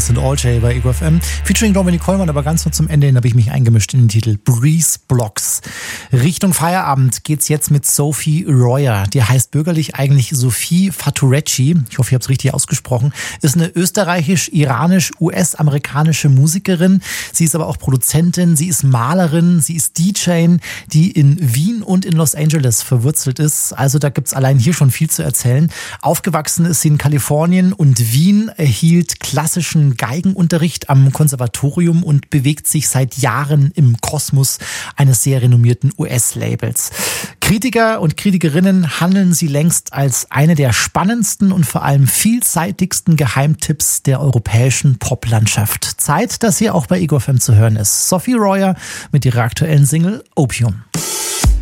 das sind All J bei Ego FM. Featuring Dominik Kollmann, aber ganz nur zum Ende hin habe ich mich eingemischt in den Titel Breeze Blocks. Richtung Feierabend geht's jetzt mit Sophie Royer. Die heißt bürgerlich eigentlich Sophie Faturecci. Ich hoffe, ich habe es richtig ausgesprochen. Ist eine österreichisch-iranisch-US-amerikanische Musikerin. Sie ist aber auch Produzentin, sie ist Malerin, sie ist DJ, die in Wien und in Los Angeles verwurzelt ist. Also da gibt's allein hier schon viel zu erzählen. Aufgewachsen ist sie in Kalifornien und Wien, erhielt klassischen Geigenunterricht am Konservatorium und bewegt sich seit Jahren im Kosmos eines sehr renommierten US-Labels. Kritiker und Kritikerinnen handeln sie längst als eine der spannendsten und vor allem vielseitigsten Geheimtipps der europäischen Poplandschaft. Zeit, dass sie auch bei Ego FM zu hören ist. Sophie Royer mit ihrer aktuellen Single Opium.